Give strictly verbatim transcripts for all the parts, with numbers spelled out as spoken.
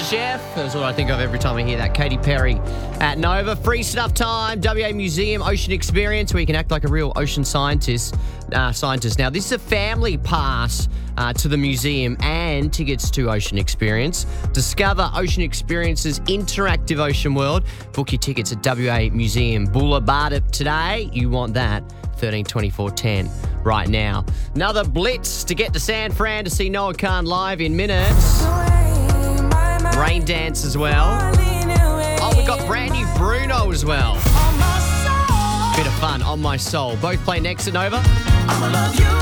Chef. That's what I think of every time I hear that. Katy Perry at Nova. Free stuff time. W A Museum Ocean Experience, where you can act like a real ocean scientist. Uh, scientist. Now, this is a family pass uh, to the museum and tickets to Ocean Experience. Discover Ocean Experience's interactive ocean world. Book your tickets at W A Museum Boulevard today. You want that. thirteen twenty-four ten right now. Another blitz to get to San Fran to see Noah Khan live in minutes. Rain Dance as well. Oh, we got brand new Bruno as well. Bit of fun, On My Soul. Both play next at Nova. I'ma love you.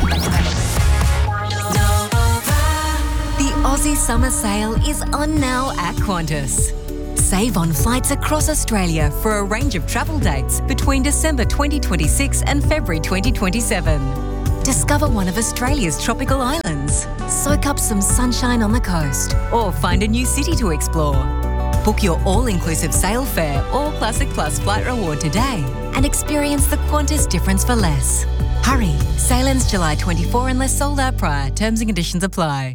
The Aussie Summer Sale is on now at Qantas. Save on flights across Australia for a range of travel dates between December twenty twenty-six and February twenty twenty-seven. Discover one of Australia's tropical islands, soak up some sunshine on the coast, or find a new city to explore. Book your all-inclusive sail fare or Classic Plus flight reward today and experience the Qantas difference for less. Hurry, sail ends July twenty-fourth unless sold out prior. Terms and conditions apply.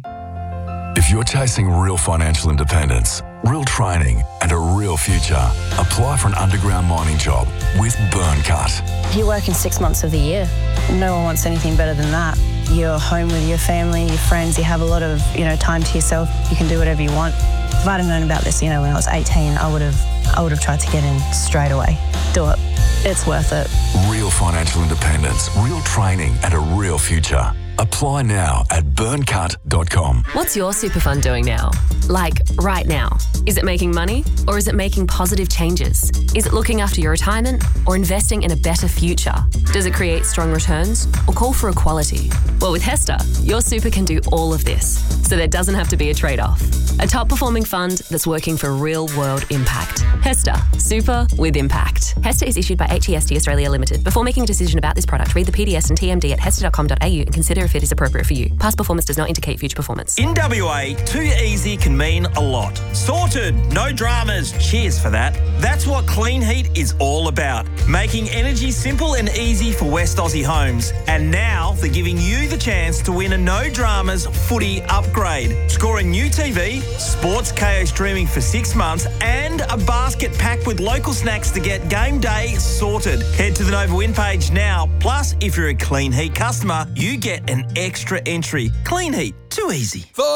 If you're chasing real financial independence, real training and a real future, apply for an underground mining job with Burncut. You're working six months of the year. No one wants anything better than that. You're home with your family, your friends, you have a lot of, you know, time to yourself. You can do whatever you want. If I'd have known about this, you know, when I was eighteen, I would have I would have tried to get in straight away. Do it. It's worth it. Real financial independence, real training and a real future. Apply now at burncut dot com. What's your super fund doing now? Like, right now? Is it making money or is it making positive changes? Is it looking after your retirement or investing in a better future? Does it create strong returns or call for equality? Well, with HESTA, your super can do all of this, so there doesn't have to be a trade-off. A top-performing fund that's working for real-world impact. HESTA, super with impact. HESTA is issued by H E S T Australia Limited. Before making a decision about this product, read the P D S and T M D at hesta dot com dot a u and consider if it is appropriate for you. Past performance does not indicate future performance. In W A, too easy can mean a lot. Sorted, no dramas, cheers for that. That's what Clean Heat is all about. Making energy simple and easy for West Aussie homes. And now they're giving you the chance to win a no dramas footy upgrade. Score a new T V, Sports K O streaming for six months and a basket packed with local snacks to get game day sorted. Head to the Nova Win page now. Plus, if you're a Clean Heat customer, you get an extra entry. Clean Heat, too easy.